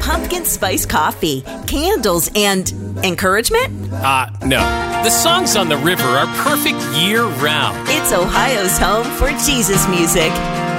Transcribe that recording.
pumpkin spice coffee, candles, and encouragement? No. The songs on the river are perfect year-round. It's Ohio's home for Jesus music.